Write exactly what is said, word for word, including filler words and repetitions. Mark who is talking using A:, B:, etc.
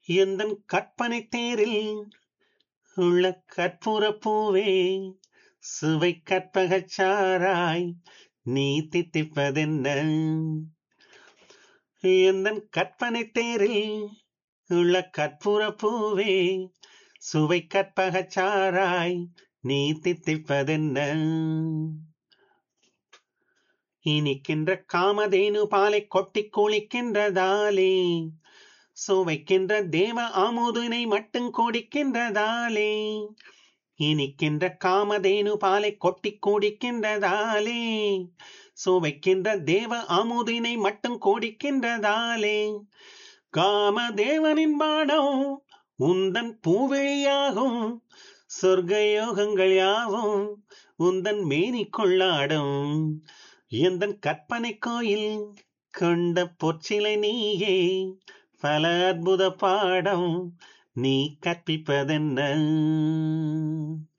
A: எந்தன் கற்பனை தேரில் உள்ள கற்பூர பூவே சுவை கற்பகச் சாராய் நீ தித்திப்பதென்ன எந்தன் கற்பனை தேரில் உள்ள கற்பூர பூவே சுவை கற்பகச் சாராய் நீ தித்திப்பதென்ன இனிக்கின்ற காமதேனு பாலை கொட்டி குளிக்கின்றதாலே சுவைக்கின்ற தேவ ஆமுதினை மட்டும் குடிக்கின்றதாலே இனிக்கின்ற காமதேனு பாலை கொட்டி குடிக்கின்றதாலே சுவைக்கின்ற தேவ ஆமுதினை மட்டும் குடிக்கின்றதாலே காமதேவனின் பாடம் உந்தன் பூவிழியாகும் சொர்க்க யோகங்கள் யாவும் உந்தன் மேனி கொள்ளாடும் எந்தன் கற்பனை கோயில் கொண்ட பொற்சிலை நீயே பல அற்புத பாடம் நீ கற்பிப்பதென்ன